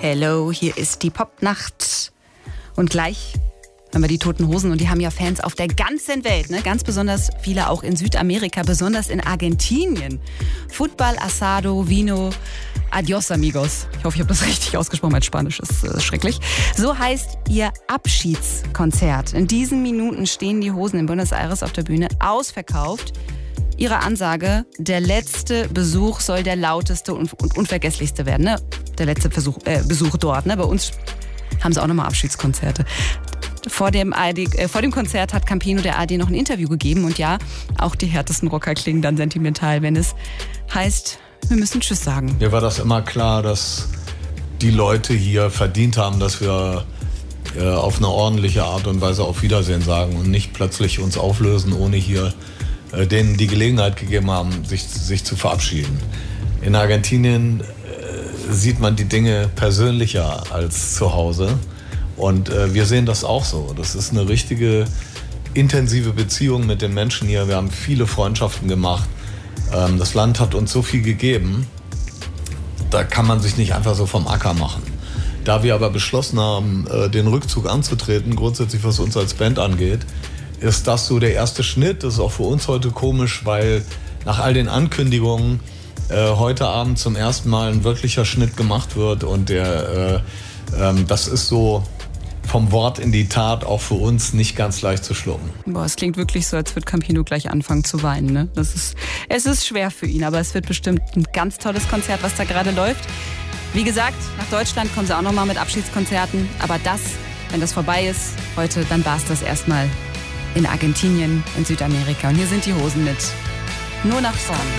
Hello, hier ist die Popnacht. Und gleich hören wir die Toten Hosen. Und die haben ja Fans auf der ganzen Welt. Ne? Ganz besonders viele auch in Südamerika, besonders in Argentinien. Football, Asado, Vino, Adios, amigos. Ich hoffe, ich habe das richtig ausgesprochen. Mein Spanisch ist schrecklich. So heißt ihr Abschiedskonzert. In diesen Minuten stehen die Hosen in Buenos Aires auf der Bühne, ausverkauft. Ihre Ansage, der letzte Besuch soll der lauteste und unvergesslichste werden. Ne? Der letzte Besuch dort. Ne? Bei uns haben sie auch nochmal Abschiedskonzerte. Vor dem Konzert hat Campino der ARD noch ein Interview gegeben. Und ja, auch die härtesten Rocker klingen dann sentimental, wenn es heißt, wir müssen Tschüss sagen. Mir war das immer klar, dass die Leute hier verdient haben, dass wir auf eine ordentliche Art und Weise auf Wiedersehen sagen und nicht plötzlich uns auflösen, ohne hier denen die Gelegenheit gegeben haben, sich zu verabschieden. In Argentinien sieht man die Dinge persönlicher als zu Hause. Und wir sehen das auch so. Das ist eine richtige intensive Beziehung mit den Menschen hier. Wir haben viele Freundschaften gemacht. Das Land hat uns so viel gegeben, da kann man sich nicht einfach so vom Acker machen. Da wir aber beschlossen haben, den Rückzug anzutreten, grundsätzlich was uns als Band angeht, ist das so der erste Schnitt. Das ist auch für uns heute komisch, weil nach all den Ankündigungen heute Abend zum ersten Mal ein wirklicher Schnitt gemacht wird. Und das ist so vom Wort in die Tat auch für uns nicht ganz leicht zu schlucken. Boah, es klingt wirklich so, als würde Campino gleich anfangen zu weinen. Ne? Es ist schwer für ihn, aber es wird bestimmt ein ganz tolles Konzert, was da gerade läuft. Wie gesagt, nach Deutschland kommen sie auch nochmal mit Abschiedskonzerten. Aber wenn das vorbei ist heute, dann war es das erstmal in Argentinien, in Südamerika. Und hier sind die Hosen mit Nur nach vorn.